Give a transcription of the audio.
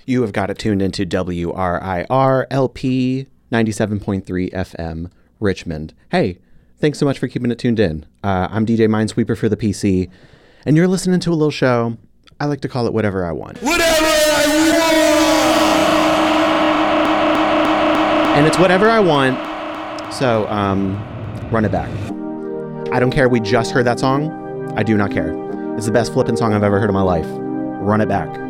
You have got it tuned into WRIR-LP 97.3 FM, Richmond. Hey, thanks so much for keeping it tuned in. I'm DJ Minesweeper for the PC, and you're listening to a little show. I like to call it Whatever I Want. Whatever I want! And it's whatever I want, so run it back. I don't care we just heard that song. I do not care. It's the best flippin' song I've ever heard in my life. Run it back.